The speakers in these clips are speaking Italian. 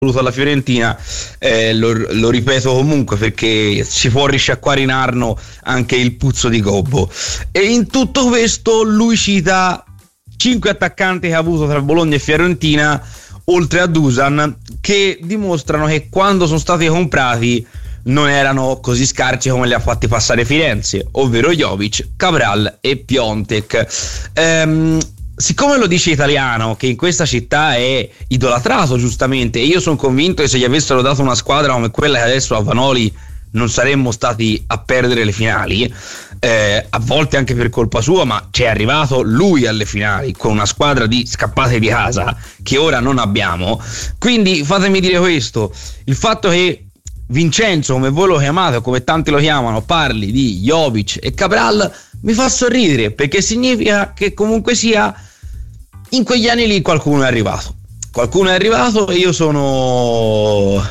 alla Fiorentina, lo ripeto comunque perché si può risciacquare in Arno anche il puzzo di gobbo. E in tutto questo lui cita 5 attaccanti che ha avuto tra Bologna e Fiorentina, oltre a Dusan, che dimostrano che quando sono stati comprati non erano così scarsi come li ha fatti passare Firenze, ovvero Jovic, Cabral e Piontek. Siccome lo dice Italiano, che in questa città è idolatrato giustamente, e io sono convinto che se gli avessero dato una squadra come quella che adesso ha Vanoli non saremmo stati a perdere le finali, a volte anche per colpa sua, ma c'è arrivato lui alle finali con una squadra di scappate di casa che ora non abbiamo. Quindi fatemi dire questo: il fatto che Vincenzo, come voi lo chiamate o come tanti lo chiamano, parli di Jovic e Cabral mi fa sorridere, perché significa che comunque sia in quegli anni lì qualcuno è arrivato e io sono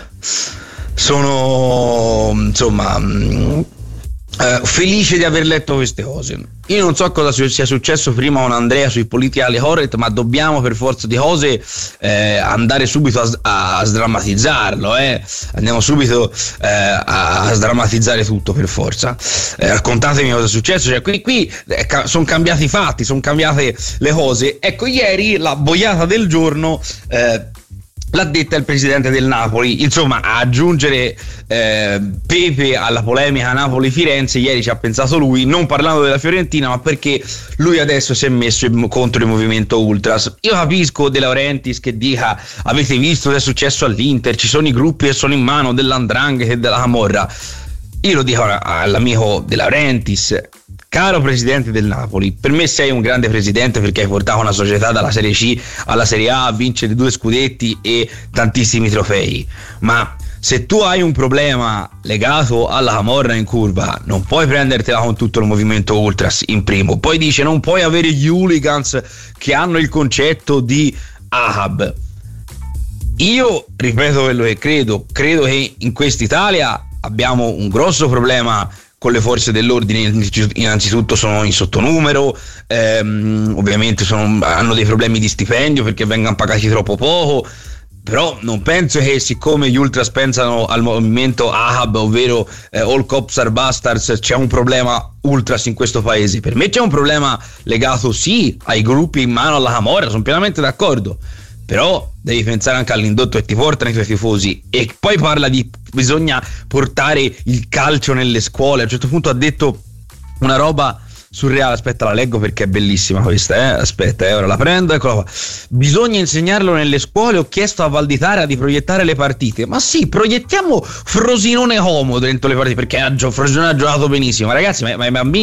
insomma felice di aver letto queste cose. Io non so cosa sia successo prima con Andrea sui politically correct, ma dobbiamo per forza di cose andare subito a sdrammatizzarlo, andiamo subito a sdrammatizzare tutto per forza. Raccontatemi cosa è successo, cioè qui sono cambiati i fatti, sono cambiate le cose. Ecco, ieri la boiata del giorno l'ha detta il presidente del Napoli. Insomma, a aggiungere Pepe alla polemica Napoli-Firenze, ieri ci ha pensato lui, non parlando della Fiorentina, ma perché lui adesso si è messo contro il movimento Ultras. Io capisco De Laurentiis che dica: avete visto cosa è successo all'Inter, ci sono i gruppi che sono in mano dell''ndrangheta e della camorra. Io lo dico all'amico De Laurentiis: caro presidente del Napoli, per me sei un grande presidente perché hai portato una società dalla Serie C alla Serie A a vincere 2 scudetti e tantissimi trofei, ma se tu hai un problema legato alla camorra in curva non puoi prendertela con tutto il movimento Ultras in primo. Poi dice: non puoi avere gli hooligans che hanno il concetto di Ahab. Io ripeto quello che credo che in quest'Italia abbiamo un grosso problema con le forze dell'ordine. Innanzitutto sono in sottonumero, ovviamente hanno dei problemi di stipendio perché vengono pagati troppo poco, però non penso che siccome gli Ultras pensano al movimento Ahab, ovvero All Cops Are Bastards, c'è un problema Ultras in questo paese. Per me c'è un problema legato sì ai gruppi in mano alla camorra, sono pienamente d'accordo, però devi pensare anche all'indotto che ti portano i tuoi tifosi. E poi parla di bisogna portare il calcio nelle scuole. A un certo punto ha detto una roba surreale, aspetta la leggo perché è bellissima questa, aspetta, ora la prendo, eccola qua. Bisogna insegnarlo nelle scuole, ho chiesto a Valditara di proiettare le partite. Ma sì, proiettiamo Frosinone Como dentro le partite, perché Frosinone ha giocato benissimo, ragazzi, ma i bambini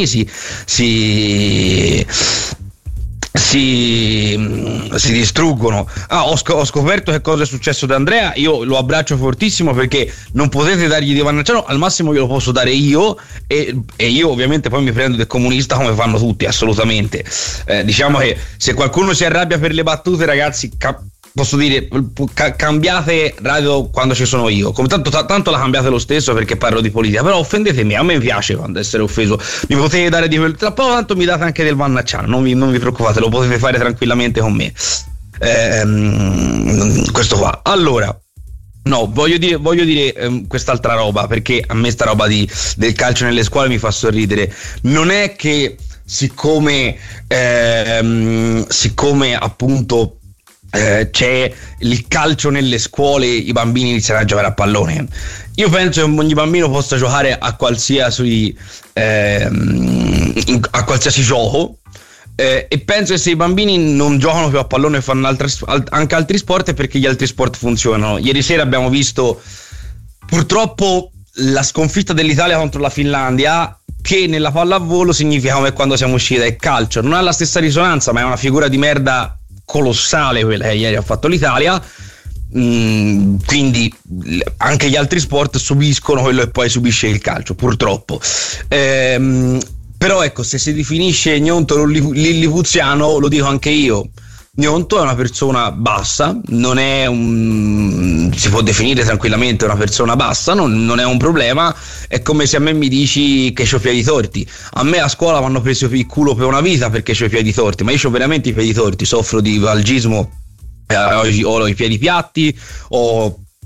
si distruggono. Ho scoperto che cosa è successo da Andrea. Io lo abbraccio fortissimo perché non potete dargli di Vannacciano, al massimo glielo posso dare io, e io ovviamente poi mi prendo del comunista come fanno tutti, assolutamente. Diciamo che se qualcuno si arrabbia per le battute, ragazzi, posso dire, cambiate radio quando ci sono io, come tanto la cambiate lo stesso perché parlo di politica, però offendetemi, a me piace quando essere offeso, mi potete dare di quel, tra poco tanto mi date anche del Vannacciano, non vi preoccupate, lo potete fare tranquillamente con me. Questo qua. Allora, no, voglio dire quest'altra roba, perché a me sta roba del calcio nelle scuole mi fa sorridere. Non è che siccome appunto c'è il calcio nelle scuole, i bambini iniziano a giocare a pallone. Io penso che ogni bambino possa giocare a qualsiasi gioco, e penso che se i bambini non giocano più a pallone e fanno anche altri sport è perché gli altri sport funzionano. Ieri sera abbiamo visto purtroppo la sconfitta dell'Italia contro la Finlandia, che nella pallavolo significa come quando siamo usciti dal calcio. Non ha la stessa risonanza, ma è una figura di merda colossale quella che ieri ha fatto l'Italia. Quindi anche gli altri sport subiscono quello che poi subisce il calcio, purtroppo. Però ecco, se si definisce Gnonto lillipuziano, lo dico anche io. Gnonto è una persona bassa, non è si può definire tranquillamente una persona bassa, non è un problema. È come se a me mi dici che c'ho i piedi torti. A me a scuola mi hanno preso il culo per una vita perché c'ho i piedi torti, ma io c'ho veramente i piedi torti, soffro di valgismo, ho i piedi piatti, ho